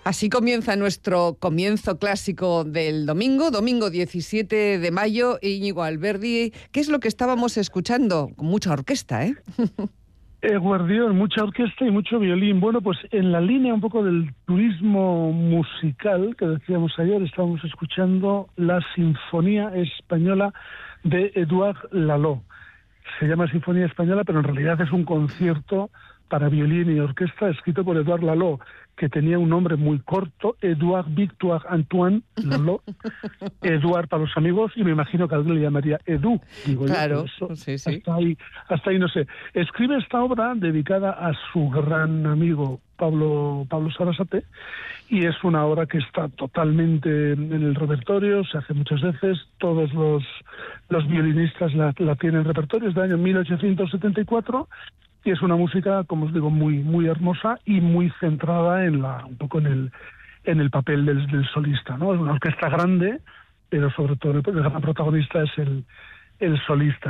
Así comienza nuestro comienzo clásico del domingo 17 de mayo. Íñigo Alberdi, ¿qué es lo que estábamos escuchando? Con mucha orquesta, ¿eh? Guardión, mucha orquesta y mucho violín. Bueno, pues en la línea un poco del turismo musical que decíamos ayer, estábamos escuchando la Sinfonía Española de Édouard Lalo. Se llama Sinfonía Española, pero en realidad es un concierto para violín y orquesta escrito por Édouard Lalo, que tenía un nombre muy corto, Édouard Victoire Antoine Lalo, Édouard para los amigos, y me imagino que alguien le llamaría Edu. Digo claro, yo, eso, sí. Hasta ahí no sé. Escribe esta obra dedicada a su gran amigo Pablo Sarasate, y es una obra que está totalmente en el repertorio, se hace muchas veces, todos los violinistas la tienen en repertorio, es del año 1874, y es una música, como os digo, muy muy hermosa y muy centrada un poco en el papel del solista, ¿no? Es una orquesta grande, pero sobre todo el gran protagonista es el solista.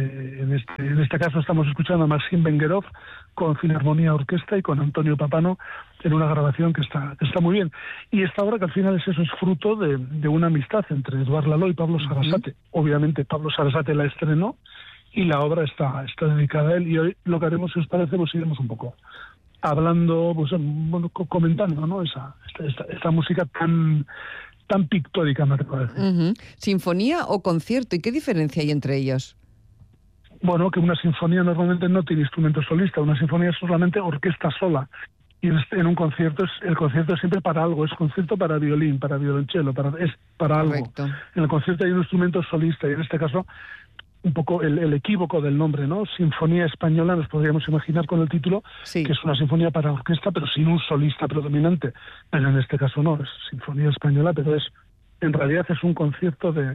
En este caso estamos escuchando a Maxim Vengerov con Filarmonía Orquesta y con Antonio Papano en una grabación que está muy bien. Y esta obra, que al final es fruto de una amistad entre Édouard Lalo y Pablo Sarasate. Obviamente Pablo Sarasate la estrenó y la obra está dedicada a él, y hoy lo que haremos, si os parece, pues iremos un poco hablando, pues bueno, comentando, ¿no? Esta música tan pictórica, me parece. ¿Sinfonía o concierto? ¿Y qué diferencia hay entre ellos? Bueno, que una sinfonía normalmente no tiene instrumento solista, una sinfonía es solamente orquesta sola. Y en un concierto, el concierto es siempre para algo, es concierto para violín, para violonchelo, es para algo. Correcto. En el concierto hay un instrumento solista, y en este caso un poco el equívoco del nombre, ¿no? Sinfonía Española, nos podríamos imaginar con el título, sí, que es una sinfonía para orquesta, pero sin un solista predominante. Pero en este caso no, es Sinfonía Española, pero en realidad es un concierto de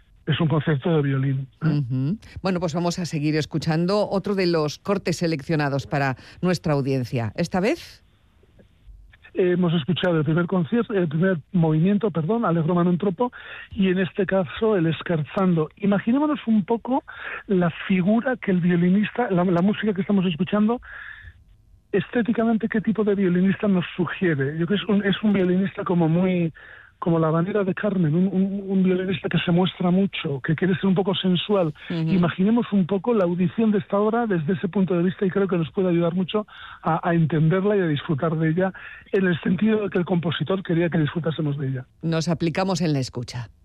violín. Bueno, pues vamos a seguir escuchando otro de los cortes seleccionados para nuestra audiencia. Esta vez hemos escuchado el primer movimiento, Allegro Manon Troppo, y en este caso el Scherzando. Imaginémonos un poco la figura que el violinista, la música que estamos escuchando, estéticamente, qué tipo de violinista nos sugiere. Yo creo que es un violinista como la habanera de Carmen, un violinista que se muestra mucho, que quiere ser un poco sensual. Imaginemos un poco la audición de esta obra desde ese punto de vista, y creo que nos puede ayudar mucho a entenderla y a disfrutar de ella, en el sentido de que el compositor quería que disfrutásemos de ella. Nos aplicamos en la escucha.